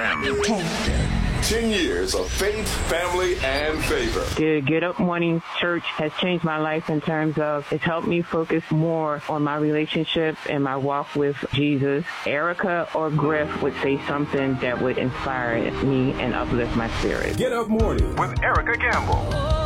FM. 10 years of faith, family, and favor. The Get Up Morning Church has changed my life in terms of it's helped me focus more on my relationship and my walk with Jesus. Erica or Griff would say something that would inspire me and uplift my spirit. Get Up Morning with Erica Campbell.